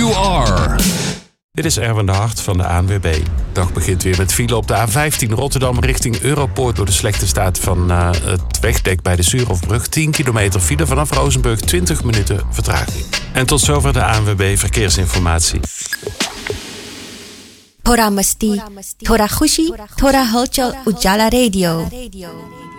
You Are. Dit is Erwin de Hart van de ANWB. De dag begint weer met file op de A15 Rotterdam richting Europoort door de slechte staat van het wegdek bij de Suurhofbrug. 10 kilometer file vanaf Rozenburg, 20 minuten vertraging. En tot zover de ANWB Verkeersinformatie. थोड़ा मस्ती, थोड़ा खुशी, थोड़ा हलचल, उजाला रेडियो।